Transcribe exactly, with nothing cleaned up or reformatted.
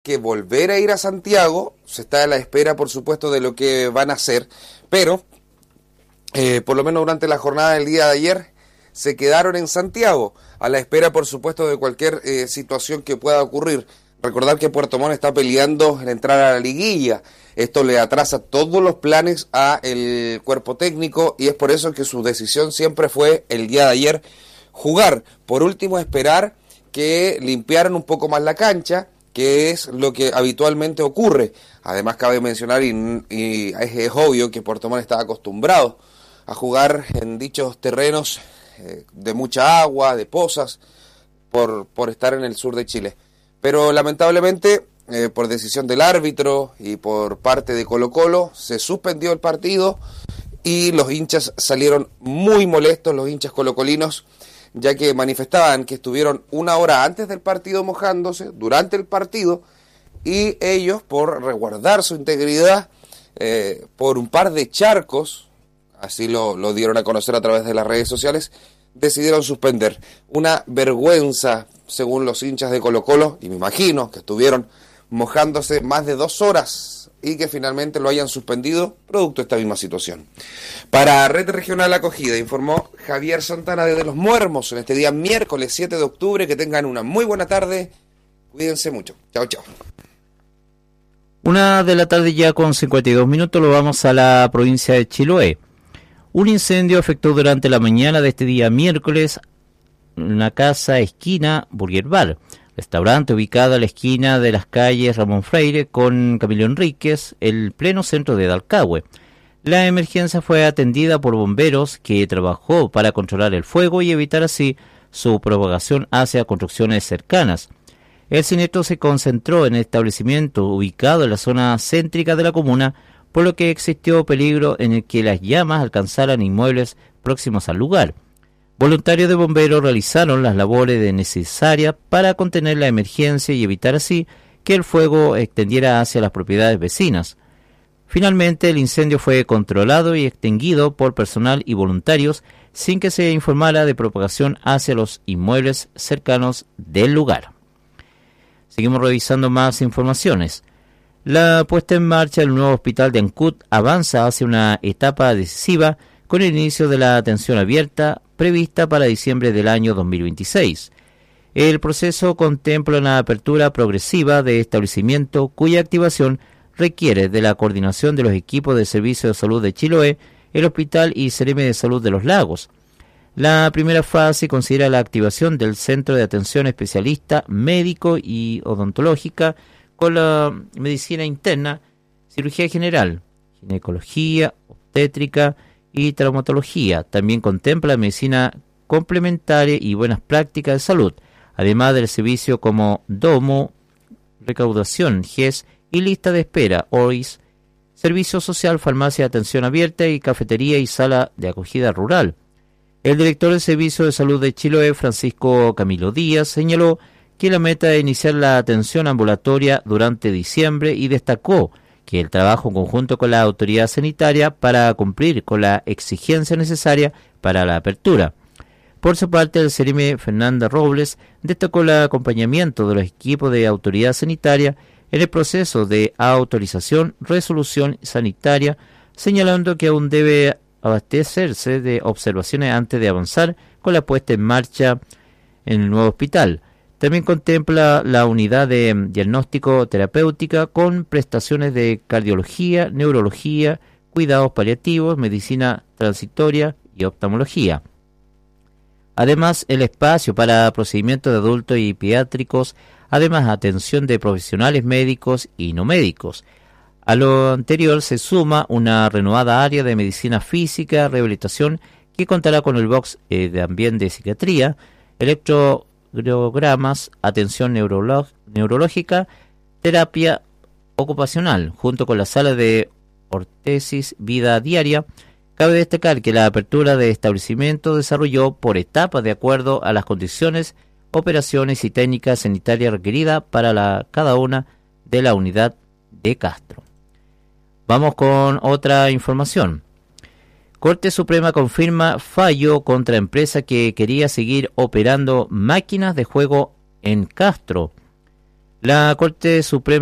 que volver a ir a Santiago. Se está a la espera, por supuesto, de lo que van a hacer, pero eh, por lo menos durante la jornada del día de ayer se quedaron en Santiago, a la espera, por supuesto, de cualquier eh, situación que pueda ocurrir. Recordar que Puerto Montt está peleando en entrar a la liguilla. Esto le atrasa todos los planes al cuerpo técnico y es por eso que su decisión siempre fue el día de ayer jugar. Por último, esperar que limpiaran un poco más la cancha, que es lo que habitualmente ocurre. Además, cabe mencionar, y, y es, es obvio, que Puerto Montt está acostumbrado a jugar en dichos terrenos eh, de mucha agua, de pozas, por, por estar en el sur de Chile. Pero lamentablemente, eh, por decisión del árbitro y por parte de Colo-Colo, se suspendió el partido y los hinchas salieron muy molestos, los hinchas colocolinos, ya que manifestaban que estuvieron una hora antes del partido mojándose, durante el partido, y ellos, por resguardar su integridad, eh, por un par de charcos, así lo, lo dieron a conocer a través de las redes sociales, decidieron suspender. Una vergüenza, según los hinchas de Colo-Colo, y me imagino que estuvieron mojándose más de dos horas y que finalmente lo hayan suspendido producto de esta misma situación. Para Red Regional Acogida, informó Javier Santana desde Los Muermos en este día miércoles siete de octubre. Que tengan una muy buena tarde, cuídense mucho. Chao, chao. Una de la tarde ya con cincuenta y dos minutos, lo vamos a la provincia de Chiloé. Un incendio afectó durante la mañana de este día miércoles una casa esquina Burger Bar, restaurante ubicado a la esquina de las calles Ramón Freire con Camilo Enríquez, el pleno centro de Dalcahue. La emergencia fue atendida por bomberos, que trabajó para controlar el fuego y evitar así su propagación hacia construcciones cercanas. El siniestro se concentró en el establecimiento ubicado en la zona céntrica de la comuna, por lo que existió peligro en el que las llamas alcanzaran inmuebles próximos al lugar. Voluntarios de bomberos realizaron las labores necesarias para contener la emergencia y evitar así que el fuego extendiera hacia las propiedades vecinas. Finalmente, el incendio fue controlado y extinguido por personal y voluntarios sin que se informara de propagación hacia los inmuebles cercanos del lugar. Seguimos revisando más informaciones. La puesta en marcha del nuevo hospital de Ancud avanza hacia una etapa decisiva con el inicio de la atención abierta prevista para diciembre del año dos mil veintiséis. El proceso contempla una apertura progresiva de establecimiento cuya activación requiere de la coordinación de los equipos de Servicio de Salud de Chiloé, el Hospital y Seremi de Salud de Los Lagos. La primera fase considera la activación del Centro de Atención Especialista Médico y Odontológica con la medicina interna, cirugía general, ginecología, obstétrica y traumatología. También contempla medicina complementaria y buenas prácticas de salud, además del servicio como domo, recaudación, G E S y lista de espera, O I S, servicio social, farmacia de atención abierta y cafetería y sala de acogida rural. El director del Servicio de Salud de Chiloé, Francisco Camilo Díaz, señaló que la meta es iniciar la atención ambulatoria durante diciembre y destacó que el trabajo conjunto con la autoridad sanitaria para cumplir con la exigencia necesaria para la apertura. Por su parte, el Seremi Fernanda Robles destacó el acompañamiento de los equipos de autoridad sanitaria en el proceso de autorización, resolución sanitaria, señalando que aún debe abastecerse de observaciones antes de avanzar con la puesta en marcha en el nuevo hospital. También contempla la unidad de diagnóstico terapéutica con prestaciones de cardiología, neurología, cuidados paliativos, medicina transitoria y oftalmología. Además, el espacio para procedimientos de adultos y pediátricos, además atención de profesionales médicos y no médicos. A lo anterior se suma una renovada área de medicina física, rehabilitación, que contará con el box eh, de ambiente de psiquiatría, electrocardiogramas, atención neurolog- neurológica, terapia ocupacional, junto con la sala de ortesis vida diaria. Cabe destacar que la apertura de establecimiento desarrolló por etapas de acuerdo a las condiciones, operaciones y técnicas sanitarias requeridas para la, cada una de la unidad de Castro. Vamos con otra información. Corte Suprema confirma fallo contra empresa que quería seguir operando máquinas de juego en Castro. La Corte Suprema